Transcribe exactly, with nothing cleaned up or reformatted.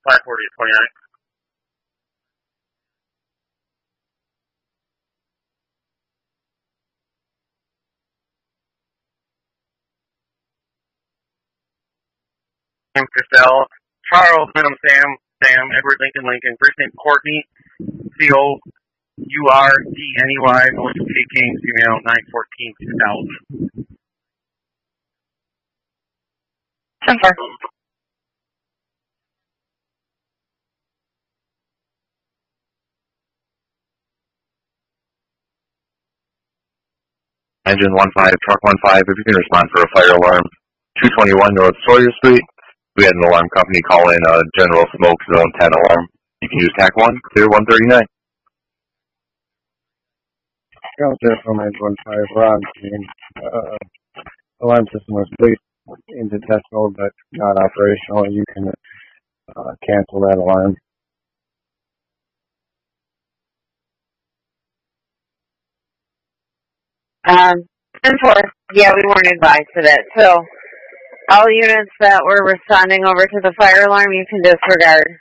five forty to twenty-nine. Sam Christelle, Charles, Venom Sam, Sam, Edward Lincoln Lincoln, Kristen Courtney, C O U R D N E Y, Melissa K. King, female, nine fourteen two thousand. ten four. Engine one five, truck one five, if you can respond for a fire alarm, two twenty-one North Sawyer Street. We had an alarm company call in a general smoke zone ten alarm. You can use T A C one, clear one thirty-nine. Delta from Edge one five, Ron. Uh, alarm system was placed into test mode but not operational. You can uh, cancel that alarm. Um, ten four. Yeah, we weren't advised of that. So, all units that were responding over to the fire alarm, you can disregard.